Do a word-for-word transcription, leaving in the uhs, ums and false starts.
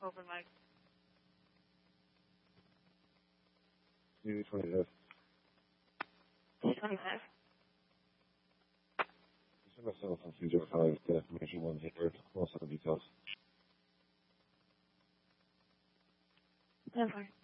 Open mic. C twenty-five. C twenty-five. Send myself on C zero five to information one here. Also the details. ten four.